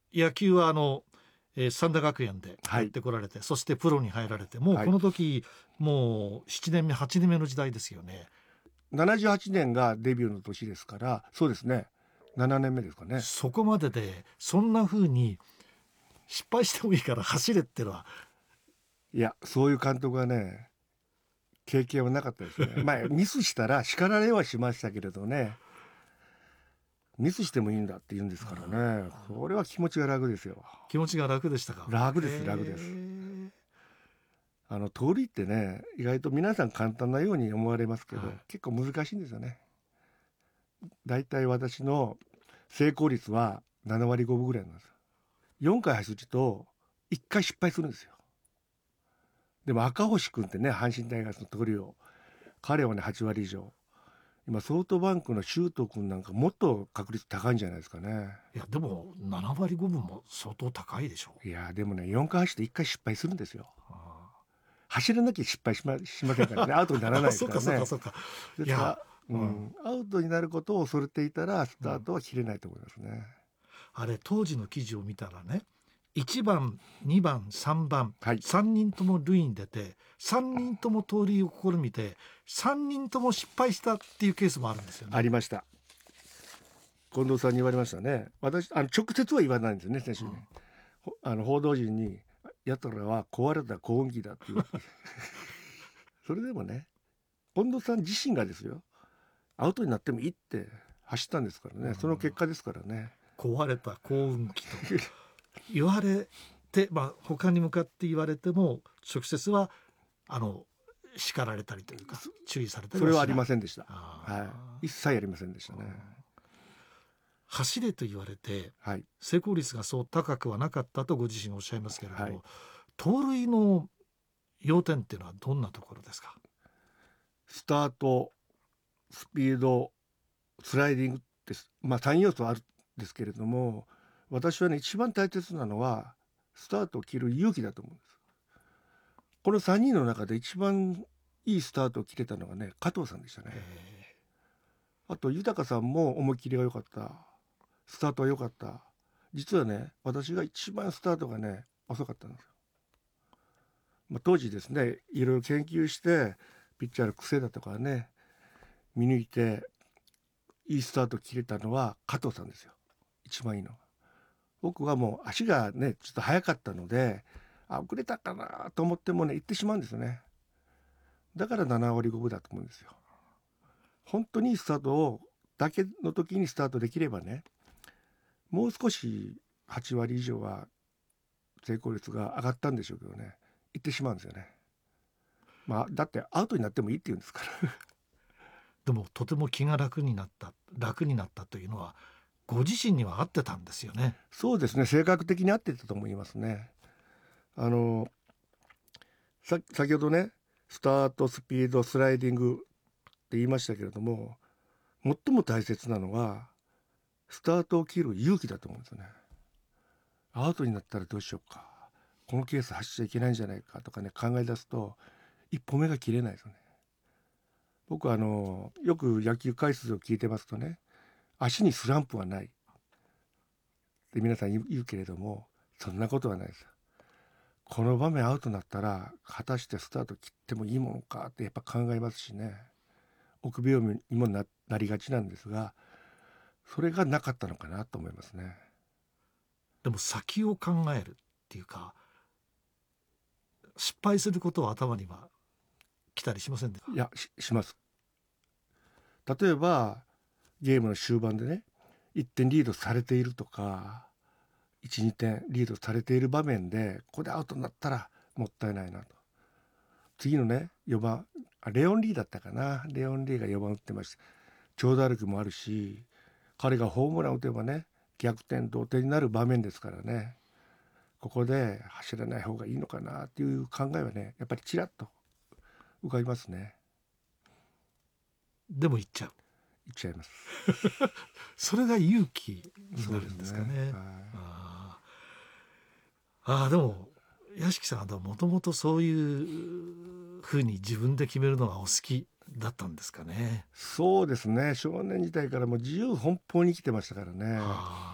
野球は三田学園でやってこられて、そしてプロに入られて、もうこの時、もう7年目8年目の時代ですよね。 78年がデビューの年ですから、そうですね、7年目ですかね。 そこまででそんな風に失敗してもいいから走れってのは、 いや、そういう監督はね、経験はなかったですね。まあミスしたら叱られはしましたけれどね、ミスしてもいいんだって言うんですからね、これは気持ちが楽ですよ。 気持ちが楽でしたか。 楽です楽です。盗塁ってね、意外と皆さん簡単なように思われますけど、結構難しいんですよね。だいたい私の成功率は7割5分ぐらいなんですよ。4回走ると1回失敗するんですよ。でも赤星君ってね、阪神タイガースの盗塁王、彼はね8割以上。今ソフトバンクの周東君なんかもっと確率高いんじゃないですかね。 いやでも7割5分も相当高いでしょう。 いやでもね、4回走って1回失敗するんですよ。走らなきゃ失敗しませんからね、アウトにならないですからね。 そうか。 ですから、アウトになることを恐れていたらスタートは切れないと思いますね。 あれ当時の記事を見たらね、1番2番3番、 はい、 3人とも塁に出て3人とも盗塁を試みて3人とも失敗したっていうケースもあるんですよね。 ありました。近藤さんに言われましたね。私直接は言わないんですよね、選手に、報道陣にやつらは壊れた耕運機だって言うそれでもね、近藤さん自身がですよ、アウトになってもいいって走ったんですからね、その結果ですからね。 壊れた耕運機と言われて、他に向かって言われても直接は叱られたりというか注意されたりはしない。 それはありませんでした。一切ありませんでしたね。 走れと言われて、 はい、 成功率がそう高くはなかったとご自身おっしゃいますけれども、盗塁の要点っていうのはどんなところですか？ スタート、スピード、スライディングです。3要素あるんですけれども、私はね、一番大切なのはスタートを切る勇気だと思うんです。この3人の中で一番いいスタートを切れたのがね、加藤さんでしたね。あと豊さんも思い切りが良かった、スタートは良かった。実はね、私が一番スタートがね遅かったんですよ。当時ですね、いろいろ研究してピッチャーの癖だとかね見抜いていいスタート切れたのは加藤さんですよ、一番いいの。僕はもう足がねちょっと速かったので、遅れたかなと思ってもね行ってしまうんですよね。だから7割5分だと思うんですよ。本当にいいスタートをだけの時にスタートできればね、もう少し8割以上は成功率が上がったんでしょうけどね、行ってしまうんですよね。だってアウトになってもいいって言うんですからでもとても気が楽になったというのはご自身には合ってたんですよね。 そうですね、性格的に合ってたと思いますね。先ほどね、スタート、スピード、スライディングって言いましたけれども、最も大切なのはスタートを切る勇気だと思うんですよね。アウトになったらどうしようか、このケース走っちゃいけないんじゃないかとかね考え出すと一歩目が切れないですよね。僕はよく野球解説を聞いてますとね、足にスランプはないって皆さん言うけれども、そんなことはないです。この場面アウトになったら果たしてスタート切ってもいいものかってやっぱ考えますしね、臆病にも なりがちなんですが、それがなかったのかなと思いますね。 でも先を考えるっていうか、失敗することは頭には来たりしませんか？ いや、します。例えばゲームの終盤でね、1点リードされているとか 1,2 点リードされている場面でここでアウトになったらもったいないなと。次のね4番レオン・リーだったかな、レオン・リーが4番打ってました。長打力もあるし、彼がホームラン打てばね逆転同点になる場面ですからね、ここで走らない方がいいのかなっていう考えはねやっぱりちらっと浮かびますね。 でも行っちゃいますそれが勇気になるんですかね。でも屋敷さんはもともとそういうふうに自分で決めるのがお好きだったんですかね。 そうですね、少年時代からもう自由奔放に生きてましたからね。